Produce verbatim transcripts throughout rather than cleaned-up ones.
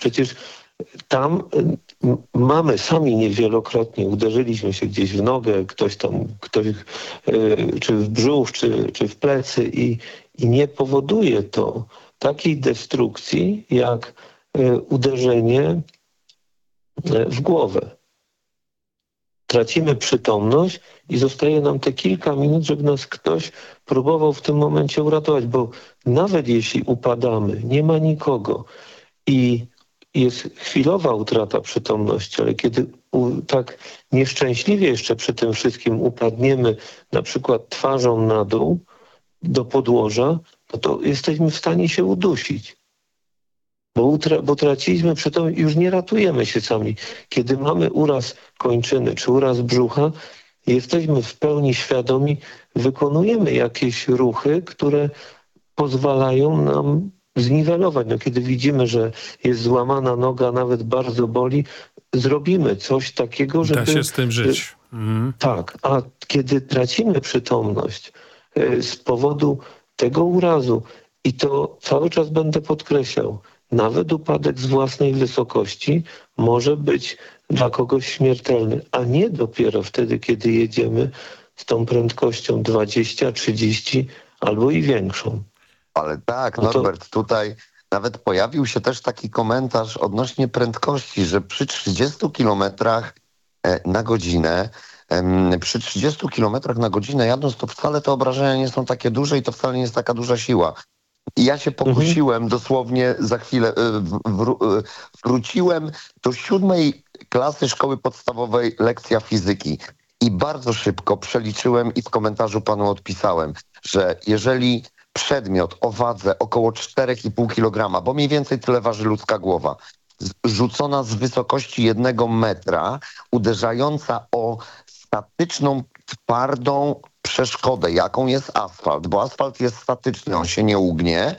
Przecież tam m, mamy sami niewielokrotnie, uderzyliśmy się gdzieś w nogę, ktoś tam, ktoś, y, czy w brzuch, czy, czy w plecy i, i nie powoduje to takiej destrukcji, jak y, uderzenie y, w głowę. Tracimy przytomność i zostaje nam te kilka minut, żeby nas ktoś próbował w tym momencie uratować, bo nawet jeśli upadamy, nie ma nikogo i jest chwilowa utrata przytomności, ale kiedy u, tak nieszczęśliwie jeszcze przy tym wszystkim upadniemy na przykład twarzą na dół do podłoża, no to jesteśmy w stanie się udusić. Bo, utra- bo traciliśmy przytomność i już nie ratujemy się sami. Kiedy mamy uraz kończyny czy uraz brzucha, jesteśmy w pełni świadomi, wykonujemy jakieś ruchy, które pozwalają nam zniwelować. No, kiedy widzimy, że jest złamana noga, nawet bardzo boli, zrobimy coś takiego, żeby... Da się z tym żyć. Mm. Tak, a kiedy tracimy przytomność y, z powodu tego urazu, i to cały czas będę podkreślał, nawet upadek z własnej wysokości może być dla kogoś śmiertelny, a nie dopiero wtedy, kiedy jedziemy z tą prędkością dwadzieścia, trzydzieści albo i większą. Ale tak, No to... Norbert, tutaj nawet pojawił się też taki komentarz odnośnie prędkości, że przy trzydziestu kilometrach na godzinę, przy trzydziestu kilometrach na godzinę jadąc, to wcale te obrażenia nie są takie duże i to wcale nie jest taka duża siła. I ja się pokusiłem mhm. dosłownie za chwilę, wró- wróciłem do siódmej klasy szkoły podstawowej, lekcja fizyki. I bardzo szybko przeliczyłem i w komentarzu panu odpisałem, że jeżeli przedmiot o wadze około cztery i pół kilograma, bo mniej więcej tyle waży ludzka głowa, rzucona z wysokości jednego metra, uderzająca o statyczną, twardą przeszkodę, jaką jest asfalt, bo asfalt jest statyczny, on się nie ugnie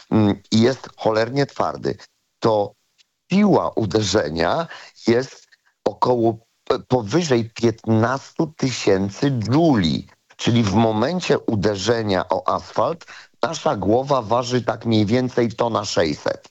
i jest cholernie twardy, to siła uderzenia jest około powyżej piętnaście tysięcy dżuli, czyli w momencie uderzenia o asfalt nasza głowa waży tak mniej więcej tona sześćset.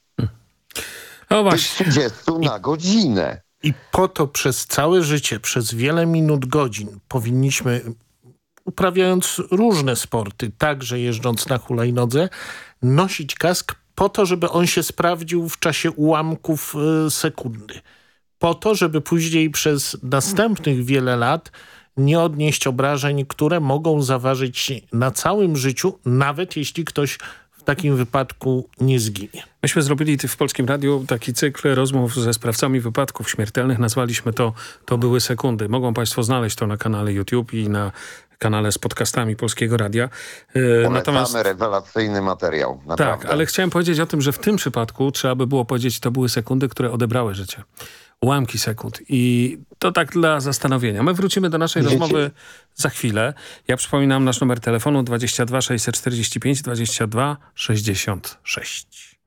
No właśnie. trzydzieści na godzinę. I po to przez całe życie, przez wiele minut, godzin powinniśmy, uprawiając różne sporty, także jeżdżąc na hulajnodze, nosić kask po to, żeby on się sprawdził w czasie ułamków y, sekundy. Po to, żeby później przez następnych wiele lat nie odnieść obrażeń, które mogą zaważyć na całym życiu, nawet jeśli ktoś w takim wypadku nie zginie. Myśmy zrobili w Polskim Radiu taki cykl rozmów ze sprawcami wypadków śmiertelnych. Nazwaliśmy to To były sekundy. Mogą państwo znaleźć to na kanale YouTube i na kanale z podcastami Polskiego Radia. Polecamy, Natomiast rewelacyjny materiał. Naprawdę. Tak, ale chciałem powiedzieć o tym, że w tym przypadku trzeba by było powiedzieć, to były sekundy, które odebrały życie. Ułamki sekund. I to tak dla zastanowienia. My wrócimy do naszej Wiecie? rozmowy za chwilę. Ja przypominam nasz numer telefonu dwadzieścia dwa sześćset czterdzieści pięć dwadzieścia dwa sześćdziesiąt sześć.